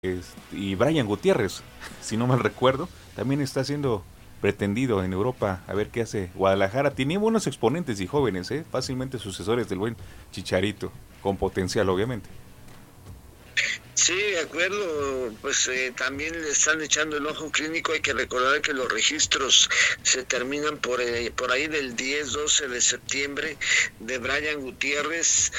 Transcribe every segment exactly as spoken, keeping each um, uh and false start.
y Brian Gutiérrez, si no mal recuerdo, también está siendo pretendido en Europa. A ver qué hace Guadalajara. Tiene buenos exponentes y jóvenes, ¿eh? Fácilmente sucesores del buen Chicharito, con potencial obviamente. Sí, de acuerdo, pues eh, también le están echando el ojo clínico. Hay que recordar que los registros se terminan por, eh, por ahí del diez doce de septiembre de Brian Gutiérrez.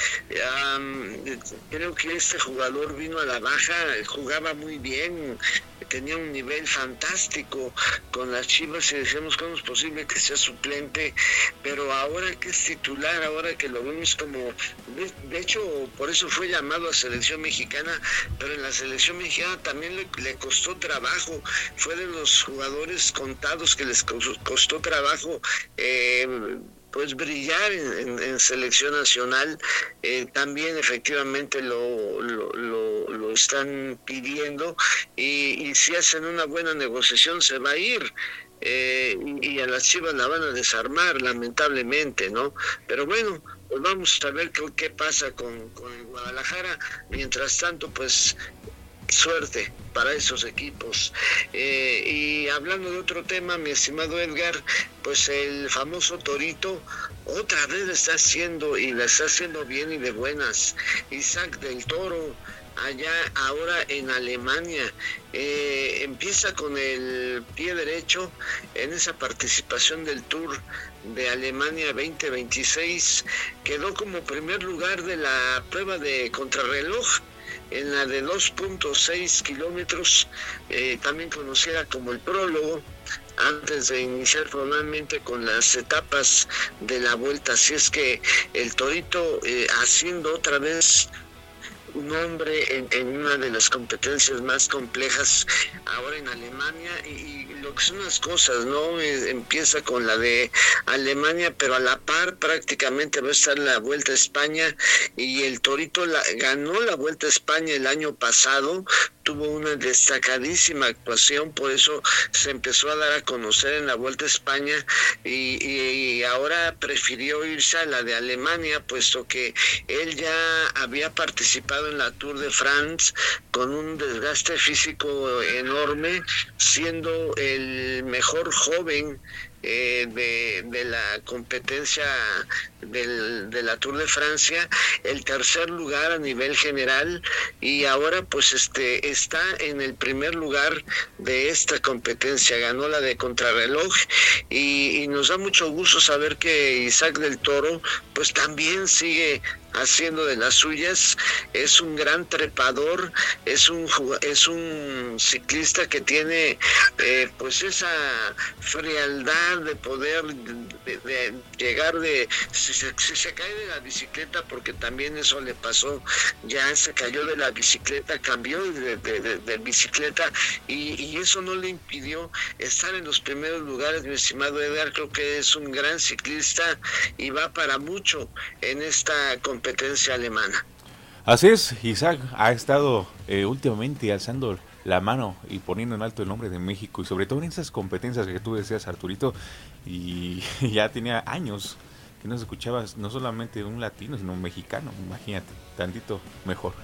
Um, creo que este jugador vino a la baja, jugaba muy bien, tenía un nivel fantástico con las Chivas y decíamos cómo es posible que sea suplente, pero ahora que es titular, ahora que lo vemos como, de, de hecho, por eso fue llamado a selección mexicana, pero en la selección mexicana también le, le costó trabajo, fue de los jugadores contados que les costó, costó trabajo eh, pues brillar en, en, en selección nacional. Eh, también efectivamente lo, lo, lo, lo están pidiendo y, y si hacen una buena negociación se va a ir. Eh, y, y a las Chivas la van a desarmar lamentablemente, ¿no? Pero bueno, pues vamos a ver qué, qué pasa con, con el Guadalajara. Mientras tanto, pues suerte para esos equipos. Eh, y hablando de otro tema, mi estimado Edgar, pues el famoso Torito otra vez lo está haciendo y la está haciendo bien y de buenas. Isaac del Toro, allá ahora en Alemania, eh, empieza con el pie derecho en esa participación del Tour de Alemania veinte veintiséis, quedó como primer lugar de la prueba de contrarreloj en la de dos punto seis kilómetros, eh, también conocida como el prólogo, antes de iniciar formalmente con las etapas de la vuelta. Así es que el Torito eh, haciendo otra vez un hombre en, en una de las competencias más complejas ahora en Alemania, y, y lo que son las cosas, ¿no? Eh, empieza con la de Alemania, pero a la par prácticamente va a estar la Vuelta a España, y el Torito la, ganó la Vuelta a España el año pasado, tuvo una destacadísima actuación, por eso se empezó a dar a conocer en la Vuelta a España, y, y, y ahora prefirió irse a la de Alemania, puesto que él ya había participado en la Tour de France con un desgaste físico enorme, siendo el mejor joven eh, de, de la competencia del, de la Tour de Francia, el tercer lugar a nivel general, y ahora pues este está en el primer lugar de esta competencia, ganó la de contrarreloj, y, y nos da mucho gusto saber que Isaac del Toro pues también sigue haciendo de las suyas. Es un gran trepador, es un es un ciclista que tiene eh, pues esa frialdad de poder de, de llegar de si se, si se cae de la bicicleta, porque también eso le pasó, ya se cayó de la bicicleta, cambió de, de, de, de bicicleta, y, y eso no le impidió estar en los primeros lugares. Mi estimado Edgar, creo que es un gran ciclista y va para mucho en esta competencia competencia alemana. Así es, Isaac ha estado eh, últimamente alzando la mano y poniendo en alto el nombre de México, y sobre todo en esas competencias que tú decías, Arturito, y ya tenía años que no se escuchaba no solamente un latino, sino un mexicano. Imagínate, tantito mejor.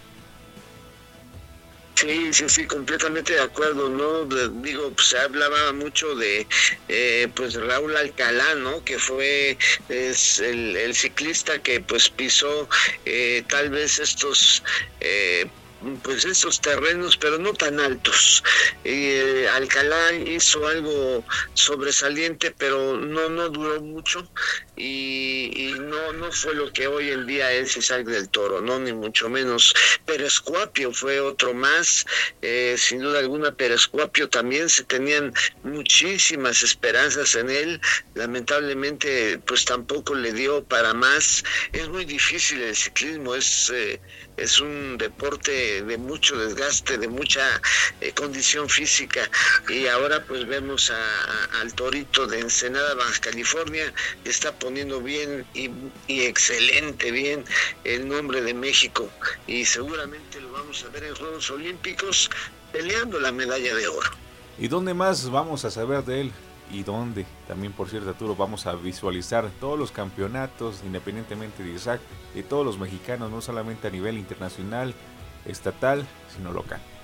Sí, sí, sí, completamente de acuerdo, ¿no? De, digo, pues se hablaba mucho de, eh, pues Raúl Alcalá, ¿no? Que fue es el, el ciclista que pues pisó eh, tal vez estos eh, pues estos terrenos, pero no tan altos. Eh, Alcalá hizo algo sobresaliente, pero no no duró mucho, y, y no no fue lo que hoy en día es Isaac del Toro, no, ni mucho menos. Pérez Cuapio fue otro más, eh, sin duda alguna. Pérez Cuapio también se tenían muchísimas esperanzas en él, lamentablemente pues tampoco le dio para más. Es muy difícil el ciclismo, es eh, es un deporte de mucho desgaste, de mucha eh, condición física, y ahora pues vemos a, a, al Torito de Ensenada, Baja California, que está poniendo bien y, y excelente bien el nombre de México, y seguramente lo vamos a ver en Juegos Olímpicos peleando la medalla de oro. ¿Y dónde más vamos a saber de él? Y dónde también, por cierto, Arturo, vamos a visualizar todos los campeonatos, independientemente de Isaac, de todos los mexicanos, no solamente a nivel internacional, estatal, sino local.